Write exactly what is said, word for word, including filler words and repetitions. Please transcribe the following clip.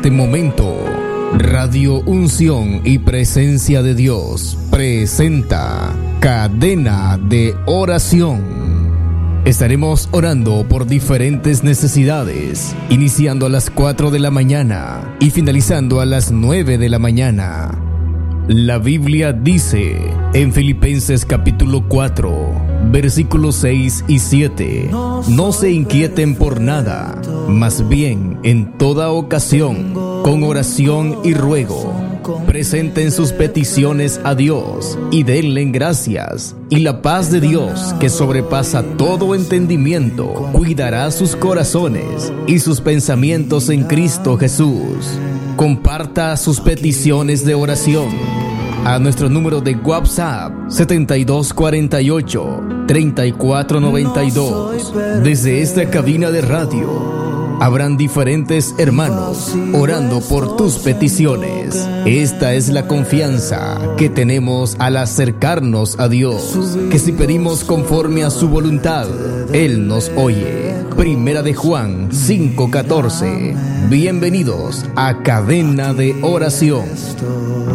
este momento, Radio Unción y Presencia de Dios presenta Cadena de Oración. Estaremos orando por diferentes necesidades, iniciando a las cuatro de la mañana y finalizando a las nueve de la mañana. La Biblia dice en Filipenses capítulo cuatro, versículos seis y siete: no se inquieten por nada, más bien en toda ocasión, con oración y ruego, presenten sus peticiones a Dios y denle gracias, y la paz de Dios, que sobrepasa todo entendimiento, cuidará sus corazones y sus pensamientos en Cristo Jesús. Comparta sus peticiones de oración a nuestro número de WhatsApp setenta y dos cuarenta y ocho, treinta y cuatro noventa y dos. Desde esta cabina de radio habrán diferentes hermanos orando por tus peticiones. Esta es la confianza que tenemos al acercarnos a Dios, que si pedimos conforme a su voluntad, Él nos oye. Primera de Juan cinco catorce. Bienvenidos a Cadena de Oración.